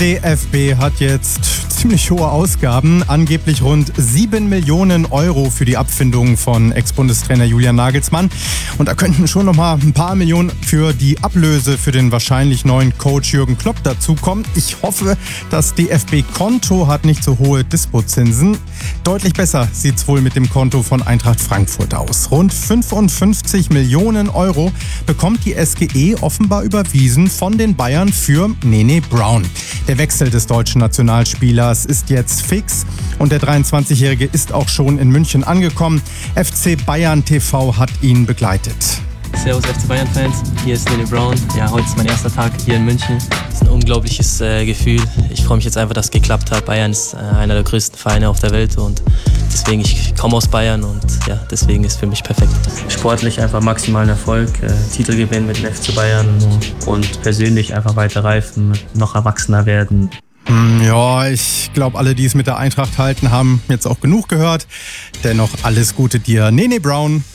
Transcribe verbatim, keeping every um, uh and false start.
D F B hat jetzt ziemlich hohe Ausgaben, angeblich rund sieben Millionen Euro für die Abfindung von Ex-Bundestrainer Julian Nagelsmann. Und da könnten schon noch mal ein paar Millionen für die Ablöse für den wahrscheinlich neuen Coach Jürgen Klopp dazukommen. Ich hoffe, das D F B-Konto hat nicht so hohe Dispozinsen. Deutlich besser sieht's wohl mit dem Konto von Eintracht Frankfurt aus. Rund fünfundfünfzig Millionen Euro bekommt die S G E offenbar überwiesen von den Bayern für Nene Brown. Der Wechsel des deutschen Nationalspielers ist jetzt fix und der dreiundzwanzigjährige ist auch schon in München angekommen. F C Bayern T V hat ihn begleitet. Servus F C Bayern-Fans, hier ist Nene Brown. Ja, heute ist mein erster Tag hier in München. Es ist ein unglaubliches äh, Gefühl. Ich freue mich jetzt einfach, dass es geklappt hat. Bayern ist äh, einer der größten Vereine auf der Welt und deswegen, ich komme aus Bayern und ja, deswegen ist es für mich perfekt. Sportlich einfach maximalen Erfolg, äh, Titel gewinnen mit dem F C Bayern und persönlich einfach weiter reifen, noch erwachsener werden. Ja, ich glaube, alle, die es mit der Eintracht halten, haben jetzt auch genug gehört. Dennoch alles Gute dir, Nene Brown.